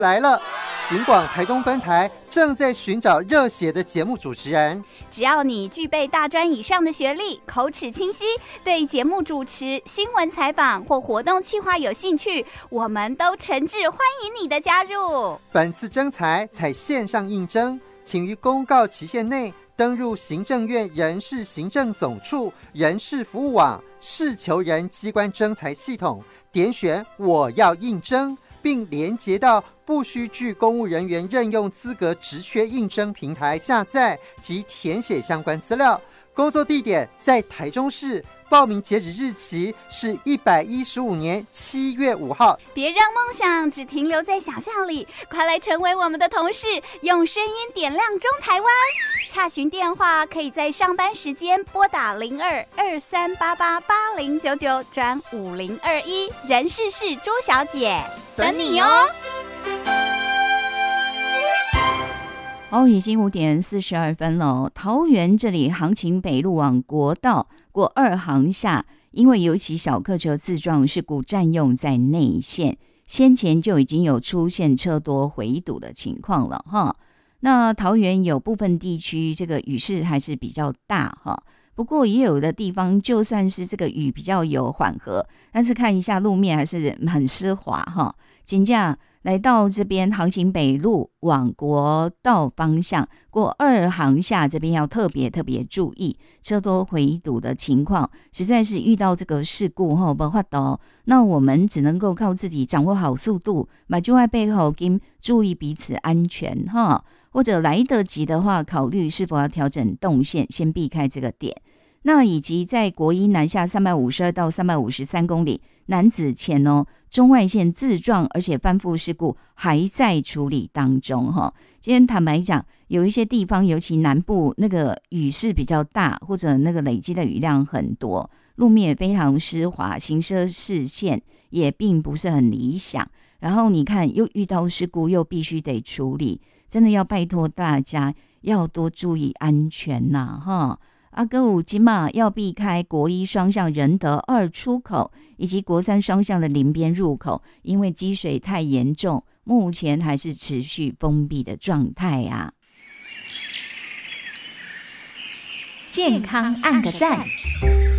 来了，警广台中分台正在寻找热血的节目主持人。 只要你具备大专以上的学历，口齿清晰，对节目主持、新闻采访或活动企划有兴趣，我们都诚挚欢迎你的加入。 本次征才采线上应征，请于公告期限内登入行政院人事行政总处人事服务网事求人机关征才系统，点选我要应征，并连结到不需具公务人员任用资格职缺应征平台下载及填写相关资料。工作地点在台中市，报名截止日期是115年7月5号。 别让梦想只停留在想象里，快来成为我们的同事，用声音点亮中台湾。洽询电话可以在上班时间拨打02-2388-8099转5021，人事是朱小姐，等你哦。 已经5点42分了。桃园这里行情北路往国道过2航下，因为有起小客车自撞事故占用在内线，先前就已经有出现车多回堵的情况了哈。那桃园有部分地区这个雨势还是比较大哈，不过也有的地方就算是这个雨比较有缓和，但是看一下路面还是很湿滑哈。真的来到这边行情北路往国道方向过2航下，这边要特别注意车多回堵的情况，实在是遇到这个事故没办法，那我们只能够靠自己掌握好速度，就在背后跟注意彼此安全哈，或者来得及的话考虑是否要调整动线，先避开这个点。那以及在国一南下352到353公里楠梓前中外线自撞而且翻覆事故还在处理当中哈。今天坦白讲，有一些地方尤其南部那个雨势比较大，或者那个累积的雨量很多，路面也非常湿滑，行车视线也并不是很理想。然后你看又遇到事故又必须得处理，真的要拜托大家要多注意安全呐哈。还有现在要避开国一双向仁德2出口以及国3双向的林边入口，因为积水太严重，目前还是持续封闭的状态啊。 健康按个赞。